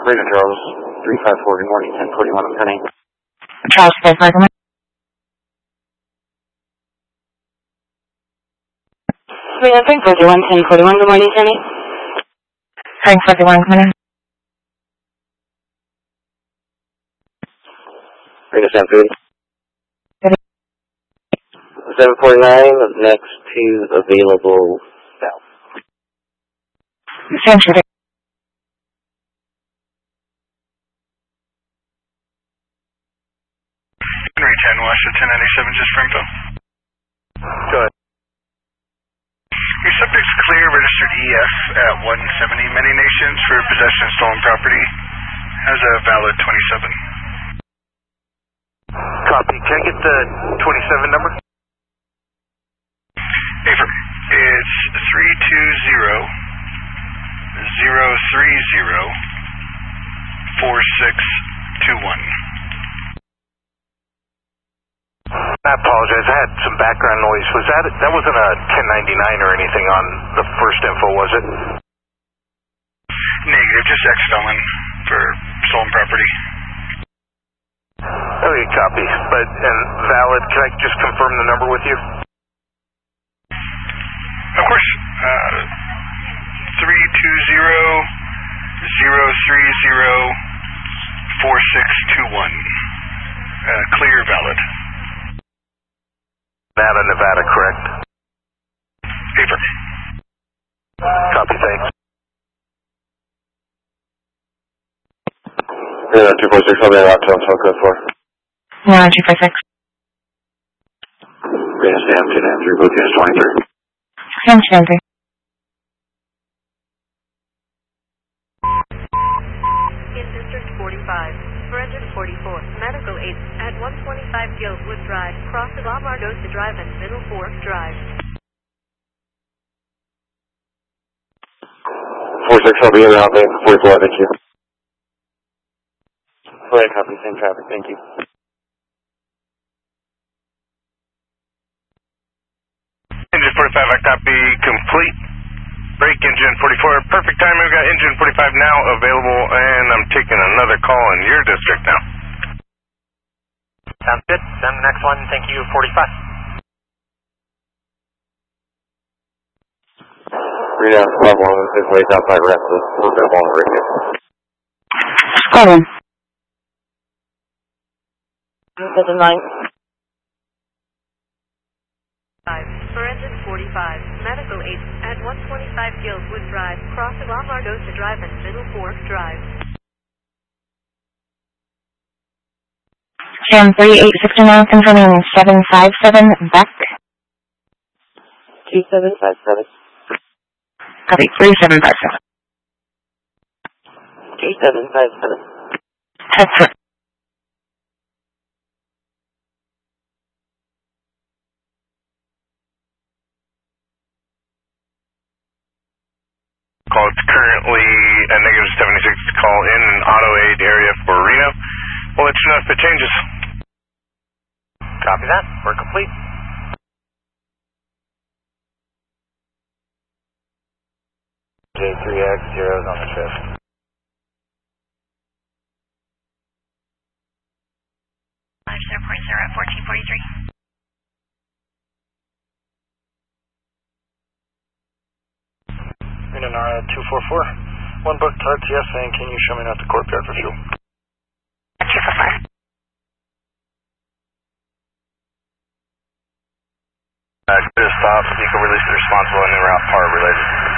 Ranger Charles, 354, good morning, 1041, I'm turning. Charles, 354. Frank 41, 1041, good morning, Jenny. Frank 41, come in. Ranger San Food. 749, next to available Val. Same shooter. Henry 10, Washington 1097, just Springfield. Go ahead. Your subject's clear, registered EF at 170 Many Nations for possession of stolen property. Has a valid 27. Copy. Can I get the 27 number? Affirm. It's 320-030-4621. I apologize. I had some background noise. That wasn't a 1099 or anything on the first info, was it? Negative, just ex-felon for stolen property. Okay, copy. And valid, can I just confirm the number with you? Of course. 320-030-4621. Clear, valid. Nevada, correct? Paper. Copy, thanks. 246, I'll be out till code 4. No, 246. Ranger Sam 293, both units 23. Same shooter. In District 45, Forensic 44, Medical 8 at 125 Guildwood Drive, cross the La Margosa Drive and Middle Fork Drive. 46, I'll be in and out there. 44, thank you. Go ahead, copy, same traffic, thank you. Engine 45, I copy, complete. Break engine 44, perfect time. We've got engine 45 now available, and I'm taking another call in your district now. Sounds good. Send the next one. Thank you, 45. Reno, level 1 is ways outside rest of the available on the radio. Go on. 79. Forensic 45, Medical 8 at 125 Guildwood Drive, cross the La Margosa Drive and Middle Fork Drive. Sam 3869, confirming 757 back. 2757. Copy, 3757. 2757. That's it. Call. It's currently a negative 76 call in an auto aid area for Reno. We'll let you know if it changes. Copy that. We're complete. J3X, zeros on the trip. Airport 0 at 1443. Reno Nara 244. One book to RTS saying, can you show me not the courtyard for fuel? 245. Good stop. You can release the responsible and route part related.